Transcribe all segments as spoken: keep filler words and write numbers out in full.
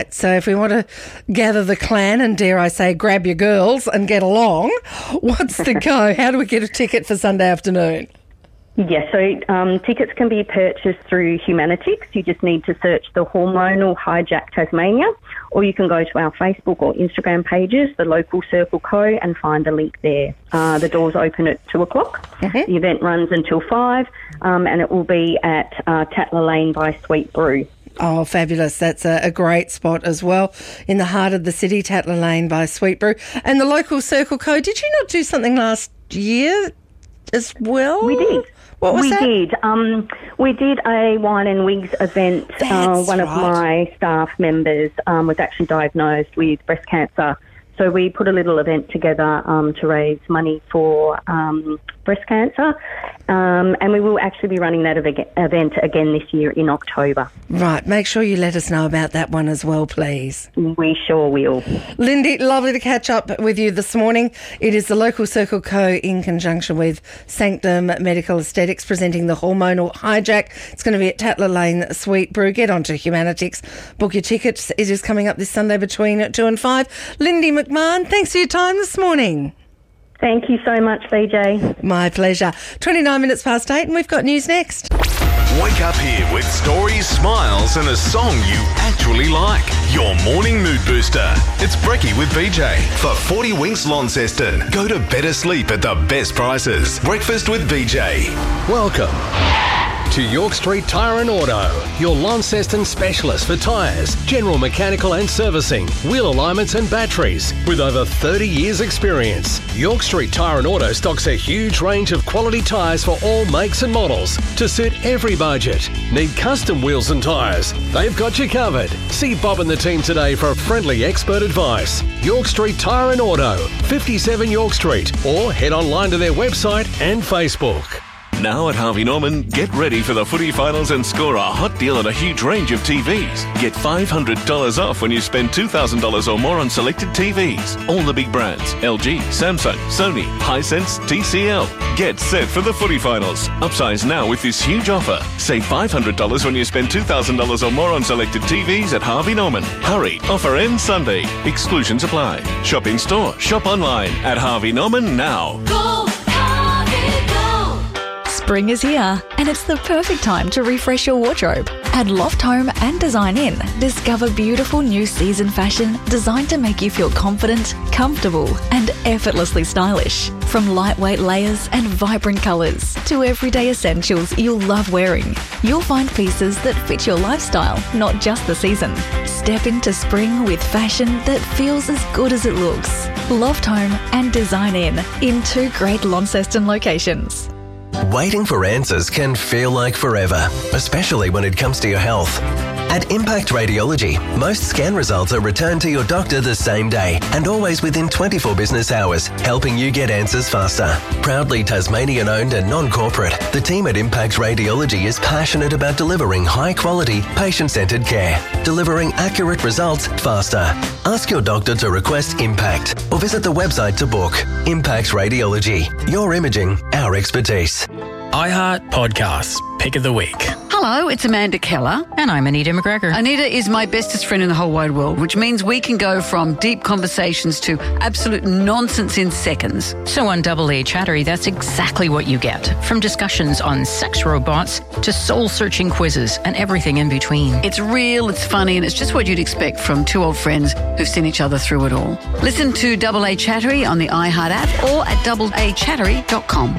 So if we want to gather the clan and, dare I say, grab your girls and get along, what's the go? How do we get a ticket for Sunday afternoon? Yes, so um, tickets can be purchased through Humanitix. You just need to search the Hormonal Hijack Tasmania, or you can go to our Facebook or Instagram pages, the local Circle Co, and find the link there. Uh, the doors open at two o'clock. Mm-hmm. The event runs until five, um, and it will be at uh, Tatler Lane by Sweet Brew. Oh, fabulous. That's a, a great spot as well, in the heart of the city, Tatler Lane by Sweet Brew. And the local Circle Co, did you not do something last year as well? We did. What was we that? did. Um, we did a wine and wigs event. Uh, one right. of my staff members um, was actually diagnosed with breast cancer. So we put a little event together um, to raise money for um, breast cancer. Um, and we will actually be running that ev- event again this year in October. Right. Make sure you let us know about that one as well, please. We sure will. Lindy, lovely to catch up with you this morning. It is the local Circle Co in conjunction with Sanctum Medical Aesthetics presenting the Hormonal Hijack. It's going to be at Tatler Lane Sweet Brew. Get onto Humanitix. Book your tickets. It is coming up this Sunday between two and five. Lindy McMahon, thanks for your time this morning. Thank you so much, B J. My pleasure. twenty-nine minutes past eight, and we've got news next. Wake up here with stories, smiles, and a song you actually like. Your morning mood booster. It's Brekkie with B J. For forty Winks Launceston. Go to better sleep at the best prices. Breakfast with B J. Welcome to York Street Tyre and Auto, your Launceston specialist for tyres, general mechanical and servicing, wheel alignments and batteries. With over thirty years experience, York Street Tyre and Auto stocks a huge range of quality tyres for all makes and models to suit every budget. Need custom wheels and tyres? They've got you covered. See Bob and the team today for friendly expert advice. York Street Tyre and Auto, fifty-seven York Street, or head online to their website and Facebook. Now at Harvey Norman, get ready for the footy finals and score a hot deal on a huge range of T Vs. Get five hundred dollars off when you spend two thousand dollars or more on selected T Vs. All the big brands, L G, Samsung, Sony, Hisense, T C L. Get set for the footy finals. Upsize now with this huge offer. Save five hundred dollars when you spend two thousand dollars or more on selected T Vs at Harvey Norman. Hurry, offer ends Sunday. Exclusions apply. Shop in store, shop online at Harvey Norman now. Go, Harvey, go! Spring is here, and it's the perfect time to refresh your wardrobe. At Loft Home and Design Inn, discover beautiful new season fashion designed to make you feel confident, comfortable, and effortlessly stylish. From lightweight layers and vibrant colours to everyday essentials you'll love wearing, you'll find pieces that fit your lifestyle, not just the season. Step into spring with fashion that feels as good as it looks. Loft Home and Design Inn in two great Launceston locations. Waiting for answers can feel like forever, especially when it comes to your health. At Impact Radiology, most scan results are returned to your doctor the same day and always within twenty-four business hours, helping you get answers faster. Proudly Tasmanian-owned and non-corporate, the team at Impact Radiology is passionate about delivering high-quality, patient-centred care, delivering accurate results faster. Ask your doctor to request Impact or visit the website to book. Impact Radiology, your imaging, our expertise. iHeart Podcasts, Pick of the Week. Hello, it's Amanda Keller. And I'm Anita McGregor. Anita is my bestest friend in the whole wide world, which means we can go from deep conversations to absolute nonsense in seconds. So on Double A Chattery, that's exactly what you get. From discussions on sex robots to soul-searching quizzes and everything in between. It's real, it's funny, and it's just what you'd expect from two old friends who've seen each other through it all. Listen to Double A Chattery on the iHeart app or at double a chattery dot com.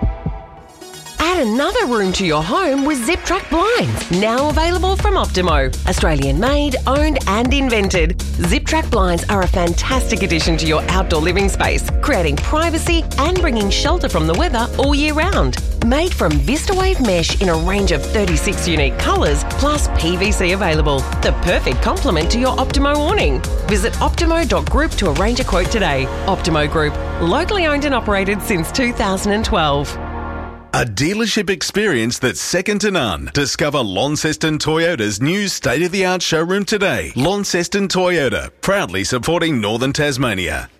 Add another room to your home with Zip Track Blinds, now available from Optimo. Australian made, owned and invented. Zip Track Blinds are a fantastic addition to your outdoor living space, creating privacy and bringing shelter from the weather all year round. Made from VistaWave mesh in a range of thirty-six unique colours, plus P V C available. The perfect complement to your Optimo awning. Visit optimo dot group to arrange a quote today. Optimo Group, locally owned and operated since two thousand twelve. A dealership experience that's second to none. Discover Launceston Toyota's new state-of-the-art showroom today. Launceston Toyota, proudly supporting Northern Tasmania.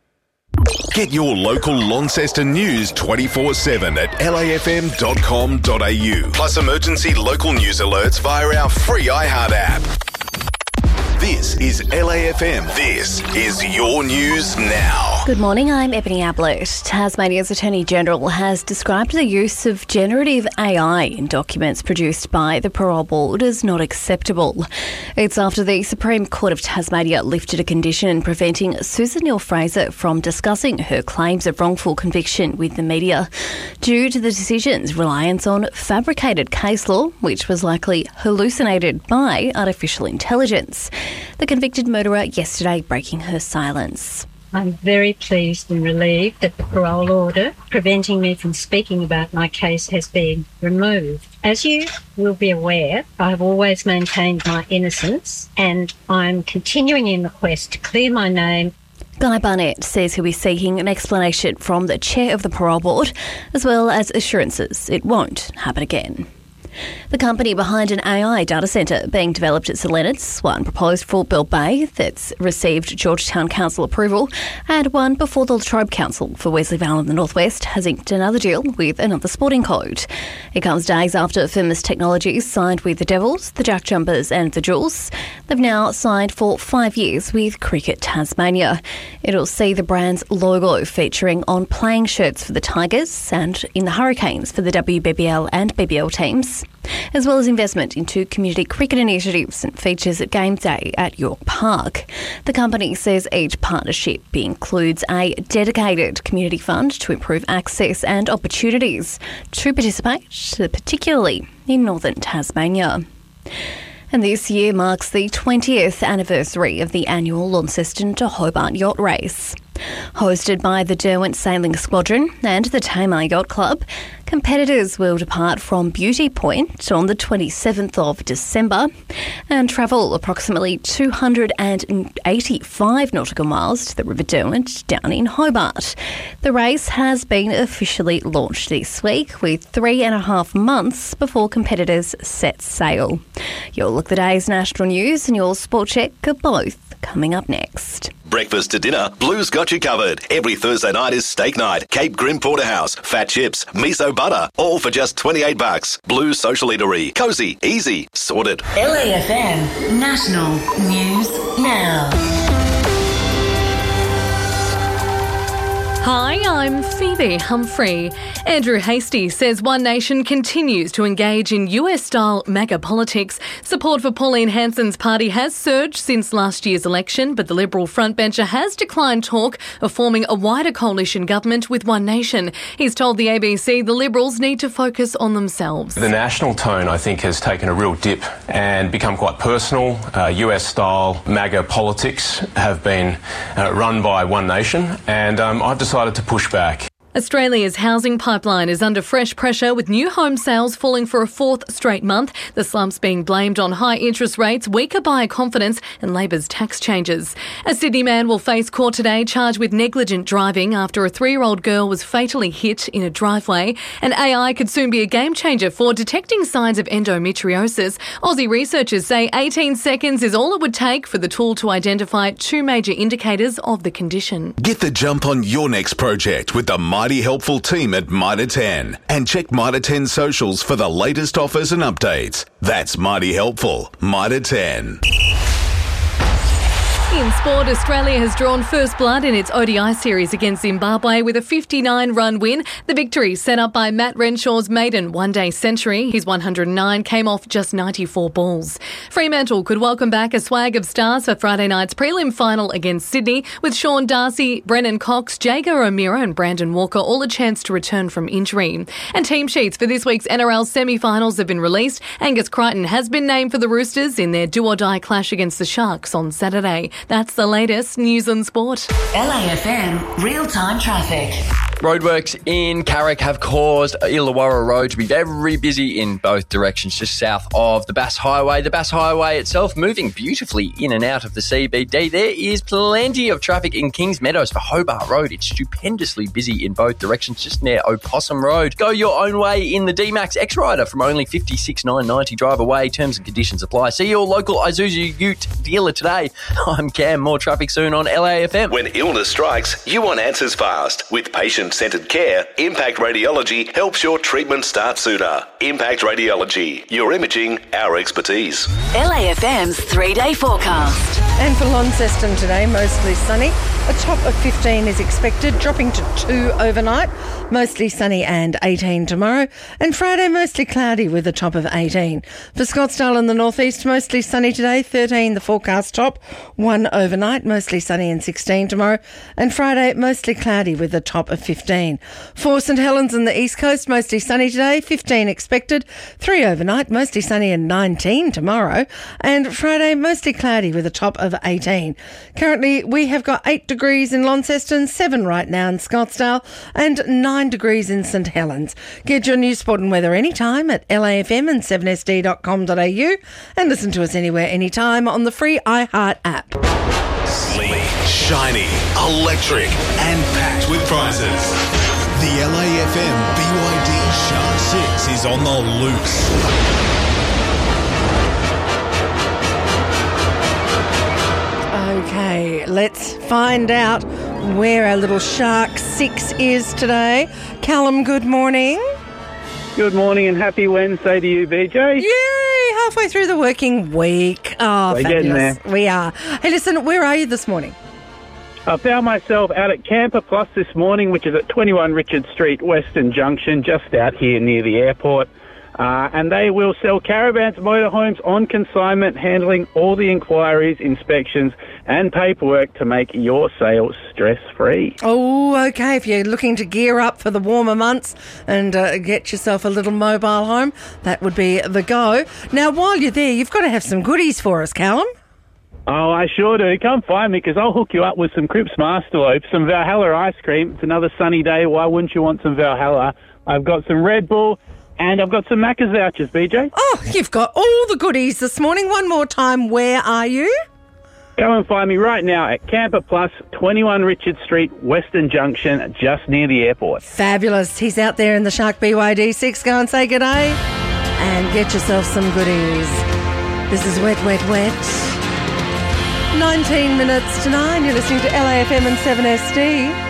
Get your local Launceston news twenty-four seven at L A F M dot com dot A U. Plus emergency local news alerts via our free iHeart app. This is L A F M. This is your news now. Good morning, I'm Ebony Ablett. Tasmania's Attorney-General has described the use of generative A I in documents produced by the Parole Board as not acceptable. It's after the Supreme Court of Tasmania lifted a condition preventing Susan Neal-Fraser from discussing her claims of wrongful conviction with the media due to the decision's reliance on fabricated case law, which was likely hallucinated by artificial intelligence. The convicted murderer yesterday breaking her silence. I'm very pleased and relieved that the parole order preventing me from speaking about my case has been removed. As you will be aware, I've always maintained my innocence and I'm continuing in the quest to clear my name. Guy Barnett says he'll be seeking an explanation from the chair of the Parole Board, as well as assurances it won't happen again. The company behind an A I data centre being developed at St Leonard's, one proposed for Bell Bay that's received Georgetown Council approval, and one before the Latrobe Council for Wesley Vale in the Northwest has inked another deal with another sporting code. It comes days after Firmus Technologies signed with the Devils, the Jack Jumpers and the Jewels. They've now signed for five years with Cricket Tasmania. It'll see the brand's logo featuring on playing shirts for the Tigers and in the Hurricanes for the W B B L and B B L teams, as well as investment into community cricket initiatives and features at game day at York Park. The company says each partnership includes a dedicated community fund to improve access and opportunities to participate, particularly in northern Tasmania. And this year marks the twentieth anniversary of the annual Launceston to Hobart Yacht Race. Hosted by the Derwent Sailing Squadron and the Tamar Yacht Club, competitors will depart from Beauty Point on the twenty-seventh of December and travel approximately two hundred eighty-five nautical miles to the River Derwent down in Hobart. The race has been officially launched this week with three and a half months before competitors set sail. You'll look the day's national news and your sport check are both coming up next. Breakfast to dinner, Blue's got you covered. Every Thursday night is steak night. Cape Grim Porterhouse, fat chips, miso butter, all for just twenty-eight bucks. Blue's Social Eatery. Cosy, easy, sorted. L A F M National News Now. Hi, I'm Phoebe Humphrey. Andrew Hastie says One Nation continues to engage in U S-style MAGA politics. Support for Pauline Hanson's party has surged since last year's election, but the Liberal frontbencher has declined talk of forming a wider coalition government with One Nation. He's told the A B C the Liberals need to focus on themselves. The national tone, I think, has taken a real dip and become quite personal. Uh, U S-style MAGA politics have been uh, run by One Nation, and um, I've decided to push back. Australia's housing pipeline is under fresh pressure with new home sales falling for a fourth straight month. The slump's being blamed on high interest rates, weaker buyer confidence and Labor's tax changes. A Sydney man will face court today charged with negligent driving after a three-year-old girl was fatally hit in a driveway. And A I could soon be a game changer for detecting signs of endometriosis. Aussie researchers say eighteen seconds is all it would take for the tool to identify two major indicators of the condition. Get the jump on your next project with the Mighty Helpful team at Mitre ten. And check Mitre ten socials for the latest offers and updates. That's Mighty Helpful. Mitre ten. In sport, Australia has drawn first blood in its O D I series against Zimbabwe with a fifty-nine run win. The victory set up by Matt Renshaw's maiden one-day century. His one hundred nine came off just ninety-four balls. Fremantle could welcome back a swag of stars for Friday night's prelim final against Sydney, with Sean Darcy, Brennan Cox, Jager O'Meara and Brandon Walker all a chance to return from injury. And team sheets for this week's N R L semi-finals have been released. Angus Crichton has been named for the Roosters in their do-or-die clash against the Sharks on Saturday. That's the latest news and sport. L A F M real-time traffic. Roadworks in Carrick have caused Illawarra Road to be very busy in both directions, just south of the Bass Highway. The Bass Highway itself moving beautifully in and out of the C B D. There is plenty of traffic in Kings Meadows for Hobart Road. It's stupendously busy in both directions, just near Opossum Road. Go your own way in the D-Max X-Rider from only fifty-six thousand nine hundred ninety dollars drive away. Terms and conditions apply. See your local Isuzu Ute dealer today. I'm Cam. More traffic soon on L A F M. When illness strikes, you want answers fast. With patient patient-centred care, Impact Radiology helps your treatment start sooner. Impact Radiology, your imaging, our expertise. L A F M's three-day forecast. And for Launceston today, mostly sunny. A top of fifteen is expected, dropping to two overnight. Mostly sunny and eighteen tomorrow. And Friday, mostly cloudy with a top of eighteen. For Scottsdale in the northeast, mostly sunny today, thirteen the forecast top. one overnight, mostly sunny and sixteen tomorrow. And Friday, mostly cloudy with a top of fifteen. For St Helens in the east coast, mostly sunny today, fifteen expected. three overnight, mostly sunny and nineteen tomorrow. And Friday, mostly cloudy with a top of eighteen. Currently, we have got eight degrees in Launceston, seven right now in Scottsdale, and nine degrees in St Helens. Get your news, sport and weather anytime at L A F M and seven S D dot com dot a u and listen to us anywhere, anytime on the free iHeart app. Sleek, shiny, electric, and packed with prizes. The L A F M B Y D Shark six is on the loose. Okay, let's find out where our little Shark six is today. Callum, good morning. Good morning and happy Wednesday to you, B J. Yay! Halfway through the working week. Oh, We're fabulous. getting there. We are. Hey, listen, where are you this morning? I found myself out at Camper Plus this morning, which is at twenty-one Richard Street, Western Junction, just out here near the airport. Uh, and they will sell caravans, motorhomes on consignment, handling all the inquiries, inspections and paperwork to make your sale stress-free. Oh, okay. If you're looking to gear up for the warmer months and uh, get yourself a little mobile home, that would be the go. Now, while you're there, you've got to have some goodies for us, Callum. Oh, I sure do. Come find me because I'll hook you up with some Cripps Masterloaf, some Valhalla ice cream. It's another sunny day. Why wouldn't you want some Valhalla? I've got some Red Bull. And I've got some Macca's vouchers, B J. Oh, you've got all the goodies this morning. One more time, where are you? Go and find me right now at Camper Plus, twenty-one Richard Street, Western Junction, just near the airport. Fabulous. He's out there in the Shark B Y D six. Go and say good day and get yourself some goodies. This is Wet, Wet, Wet. nineteen minutes to nine. You're listening to L A F M and seven S D.